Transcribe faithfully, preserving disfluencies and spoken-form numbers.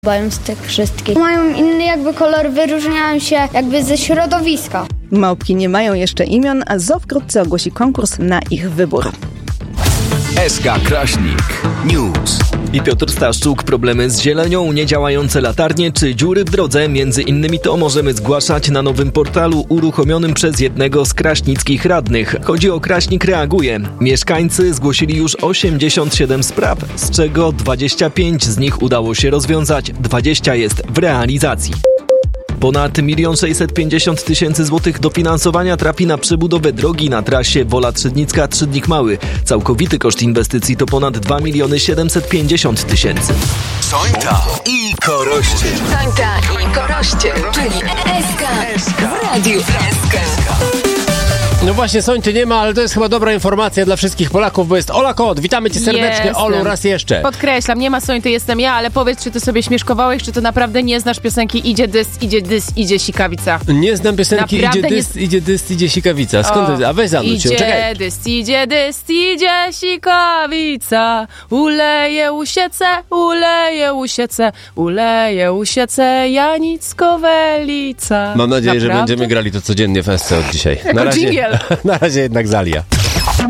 Bają z tych wszystkich. Mają inny jakby kolor, wyróżniają się jakby ze środowiska. Małpki nie mają jeszcze imion, a zoo wkrótce ogłosi konkurs na ich wybór. S K Kraśnik News. I Piotr Staszczuk. Problemy z zielenią, niedziałające latarnie czy dziury w drodze. Między innymi to możemy zgłaszać na nowym portalu uruchomionym przez jednego z kraśnickich radnych. Chodzi o Kraśnik Reaguje. Mieszkańcy zgłosili już osiemdziesiąt siedem spraw, z czego dwadzieścia pięć z nich udało się rozwiązać, dwadzieścia jest w realizacji. Ponad milion sześćset pięćdziesiąt tysięcy złotych dofinansowania trafi na przebudowę drogi na trasie Wola Trzydnicka - Trzydnik Mały. Całkowity koszt inwestycji to ponad dwa miliony siedemset pięćdziesiąt tysięcy. Sońta i Koroście. Sońta i Koroście, czyli S K w Radiu S K. No właśnie, Sońty nie ma, ale to jest chyba dobra informacja dla wszystkich Polaków, bo jest Ola Kot. Witamy cię serdecznie, Jestem. Olu, raz jeszcze. Podkreślam, nie ma Sońty, jestem ja, ale powiedz, czy ty sobie śmieszkowałeś, czy to naprawdę nie znasz piosenki Idzie dys, idzie dys, idzie sikawica. Nie znam piosenki Naprawdę Idzie dys, nie... idzie dys, idzie sikawica. Skąd O, ty? A weź zanudź się, Idzie czekaj. dys, idzie dys, idzie sikawica, uleje usiece, uleje usiece, uleje usiece, Janicko-Welica. Mam nadzieję, Naprawdę? że będziemy grali to codziennie w S C od dzisiaj. Jako Na razie, dżingiel. na razie jednak Zalia.